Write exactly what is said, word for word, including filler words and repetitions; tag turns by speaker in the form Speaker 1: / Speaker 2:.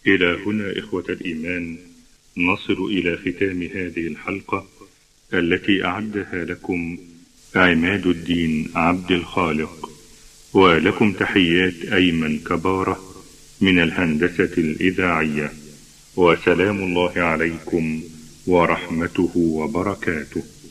Speaker 1: إلى هنا إخوة الإيمان نصل إلى ختام هذه الحلقة التي أعدها لكم عماد الدين عبد الخالق، ولكم تحيات أيمن كبارة من الهندسة الإذاعية، وسلام الله عليكم ورحمته وبركاته.